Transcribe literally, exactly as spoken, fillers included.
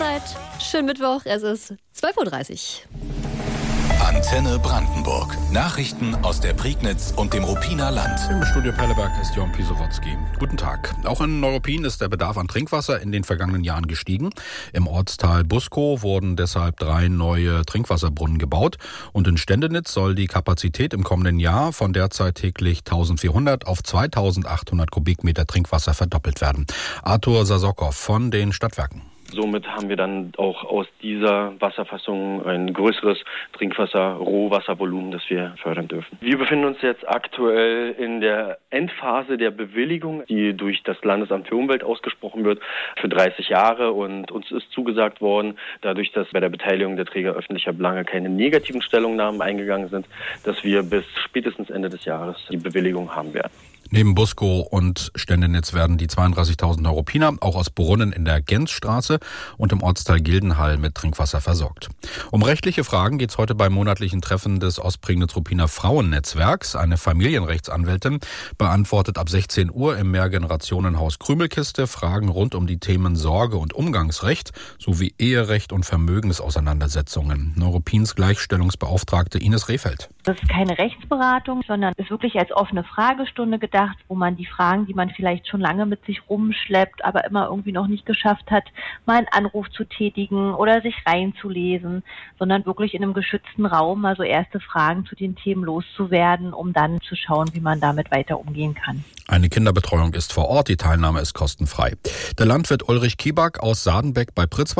Uhrzeit. Schönen Mittwoch, es ist zwölf Uhr dreißig. Antenne Brandenburg. Nachrichten aus der Prignitz und dem Ruppiner Land. Im Studio Pelleberg ist Jon Pisowotzki. Guten Tag. Auch in Neuruppin ist der Bedarf an Trinkwasser in den vergangenen Jahren gestiegen. Im Ortsteil Buskow wurden deshalb drei neue Trinkwasserbrunnen gebaut. Und in Ständenitz soll die Kapazität im kommenden Jahr von derzeit täglich eintausendvierhundert auf zweitausendachthundert Kubikmeter Trinkwasser verdoppelt werden. Arthur Sasokow von den Stadtwerken. Somit haben wir dann auch aus dieser Wasserfassung ein größeres Trinkwasser-Rohwasservolumen, das wir fördern dürfen. Wir befinden uns jetzt aktuell in der Endphase der Bewilligung, die durch das Landesamt für Umwelt ausgesprochen wird, für dreißig Jahre. Und uns ist zugesagt worden, dadurch, dass bei der Beteiligung der Träger öffentlicher Belange keine negativen Stellungnahmen eingegangen sind, dass wir bis spätestens Ende des Jahres die Bewilligung haben werden. Neben Buskow und Ständenitz werden die zweiunddreißigtausend Neuruppiner auch aus Brunnen in der Genzstraße und im Ortsteil Gildenhall mit Trinkwasser versorgt. Um rechtliche Fragen geht es heute beim monatlichen Treffen des Ostprignitz-Ruppiner Frauennetzwerks. Eine Familienrechtsanwältin beantwortet ab sechzehn Uhr im Mehrgenerationenhaus Krümelkiste Fragen rund um die Themen Sorge- und Umgangsrecht sowie Eherecht und Vermögensauseinandersetzungen. Neuruppins Gleichstellungsbeauftragte Ines Rehfeld. Das ist keine Rechtsberatung, sondern ist wirklich als offene Fragestunde gedacht, wo man die Fragen, die man vielleicht schon lange mit sich rumschleppt, aber immer irgendwie noch nicht geschafft hat, mal einen Anruf zu tätigen oder sich reinzulesen, sondern wirklich in einem geschützten Raum, also erste Fragen zu den Themen loszuwerden, um dann zu schauen, wie man damit weiter umgehen kann. Eine Kinderbetreuung ist vor Ort, die Teilnahme ist kostenfrei. Der Landwirt Ulrich Kieback aus Sadenbeck bei Pritzwalk